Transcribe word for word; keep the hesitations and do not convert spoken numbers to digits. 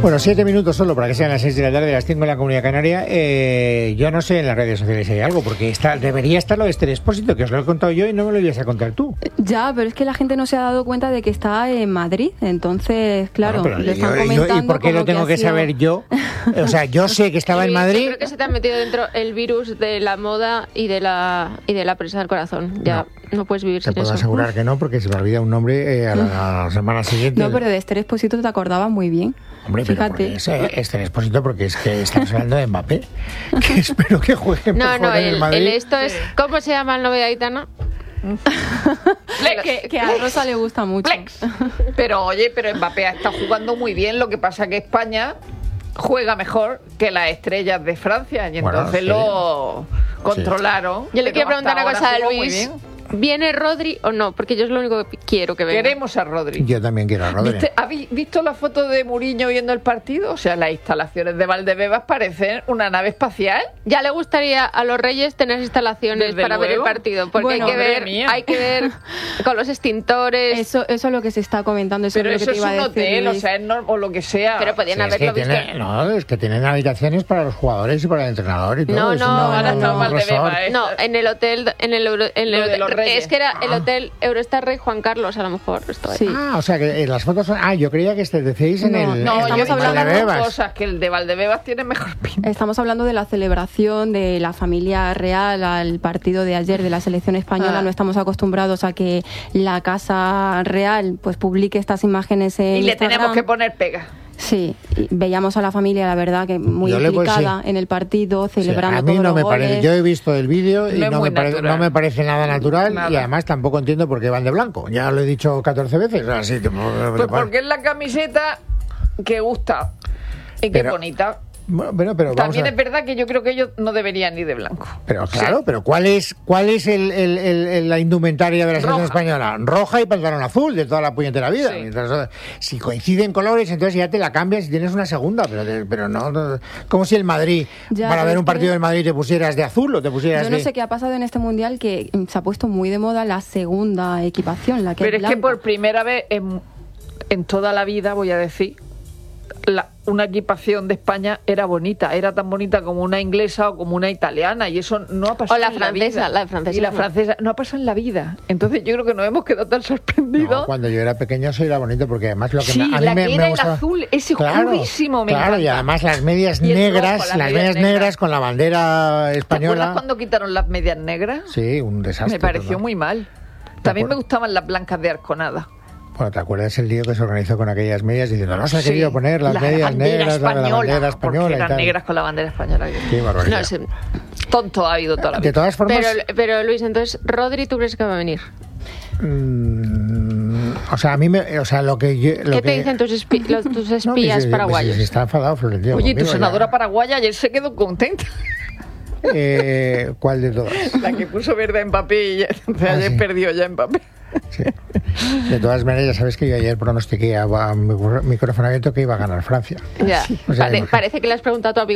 Bueno, siete minutos solo para que sean las seis de la tarde, las cinco en la Comunidad Canaria. Eh, yo no sé en las redes sociales si hay algo, porque está, debería estar lo de Esther Expósito, que os lo he contado yo y no me lo ibas a contar tú. Ya, pero es que la gente no se ha dado cuenta de que está en Madrid, entonces, claro, bueno, le están yo, comentando. yo, ¿y por qué lo tengo que, que sido... saber yo? O sea, yo sé que estaba en Madrid. Yo creo que se te ha metido dentro el virus de la moda y de la y de la presa del corazón. Ya no, no puedes vivir sin eso. Te puedo asegurar que no, porque se me olvida un nombre eh, a, la, a la semana siguiente. No, pero de Esther Expósito te acordabas muy bien. Hombre, fíjate. Pero es, eh, Esther Expósito, porque es que estamos hablando de Mbappé, que espero que juegue No, no, el, en Madrid. el esto es... ¿Cómo se llama el novio de Aitana? que, que a Rosa le gusta mucho. Flex. Pero oye, pero Mbappé está jugando muy bien, lo que pasa que España juega mejor que las estrellas de Francia y bueno, entonces sí. lo controlaron. Yo le quiero preguntar una cosa a Luis. ¿Viene Rodri o no? Porque yo es lo único que quiero que venga. Queremos a Rodri. Yo también quiero a Rodri. ¿Viste, ¿Habéis visto la foto de Mourinho viendo el partido? O sea, las instalaciones de Valdebebas parecen una nave espacial. Ya le gustaría a los Reyes tener instalaciones Desde para luego. ver el partido, porque Bueno, hay que ver, mía. hay que ver con los extintores. Eso, eso es lo que se está comentando. Eso Pero es lo eso que te es iba un a decir, hotel, Luis. o sea, es no, o lo que sea. Pero podían Sí, es haberlo que visto. tiene, no, es que tienen habitaciones para los jugadores y para el entrenador y todo. No, Eso no, ahora está un Valdebebas, resort. ¿eh? No, en el hotel, en el, Euro, en el Lo de hotel, los Reyes. es que era el hotel Eurostar Rey Juan Carlos, a lo mejor. Esto Sí. Ah, o sea, que en las fotos son... Ah, yo creía que este decíais en No, el... No, en yo estamos he hablando hablando de de Valdebebas. cosas que el de Valdebebas tiene mejor pinta. Estamos hablando de la celebración de la familia real al partido de ayer de la selección española. Ah. No estamos acostumbrados a que la Casa Real pues publique estas imágenes en Y le Instagram. tenemos que poner pega. Sí, y veíamos a la familia, la verdad, que muy Yo le voy- implicada sí. en el partido, celebrando Sí, a mí todos no los me goles. parece. Yo he visto el vídeo y No es no, muy me parece, natural. no me parece nada natural Nada. y además tampoco entiendo por qué van de blanco. Ya lo he dicho catorce veces. Así, te- Pues porque es la camiseta que gusta y que Pero- bonita. Bueno, pero, pero vamos También a- es verdad que yo creo que ellos no deberían ir de blanco. Pero claro, pero ¿cuál es cuál es el, el- el- el- la indumentaria de la selección Roja. española? Roja y pantalón azul de toda la puñetera vida. Sí. Entonces, si coinciden colores, entonces ya te la cambias y tienes una segunda, pero de- pero no, no- como si el Madrid, Ya, para pero ver es un partido que- del Madrid te pusieras de azul o te pusieras Yo no de... sé qué ha pasado en este mundial, que mm, se ha puesto muy de moda la segunda equipación, la que Pero es es que blanca. por primera vez en, en toda la vida, voy a decir, la, una equipación de España era bonita, era tan bonita como una inglesa o como una italiana, y eso no ha pasado O la en francesa, la vida. la francesa Y la no. francesa no ha pasado en la vida. Entonces yo creo que nos hemos quedado tan sorprendidos. No, cuando yo era pequeño eso era bonito porque además lo que Sí, me, a mí la me, que me era en gustaba... azul, ese oscurísimo, me Claro, y encanta. además las medias Y el negras, rojo, las las medias medias negras. negras con la bandera ¿Te española. acuerdas cuando quitaron las medias negras? Sí, un desastre. Me pareció total. muy mal. También me acuerdo. gustaban las blancas de Arconada. Bueno, ¿te acuerdas el lío que se organizó con aquellas medias diciendo no se ha Sí, querido poner las la medias bandera negras, la de la bandera porque española y eran tal? negras con la bandera española. Qué barbaridad. No sé. Tonto ha habido toda la De vida. todas formas, Pero, pero Luis, entonces, Rodri, ¿tú crees que va a venir? mm, o sea, a mí me, o sea, lo que yo, lo ¿Qué que, te dicen tus, espi- los- tus No, espías pues, eh, paraguayos? pues, está enfadado Florentino Oye, tu conmigo, senadora ya. paraguaya ayer se quedó contenta. Eh, ¿Cuál de todas? La que puso verde a Mbappé y ya- entonces Ah, ayer sí. perdió ya Mbappé. Sí. De todas maneras, ya sabes que yo ayer pronostiqué a, a micrófono abierto que iba a ganar Francia. Ya. O sea, Pare- imagínate. parece que le has preguntado a tu amigo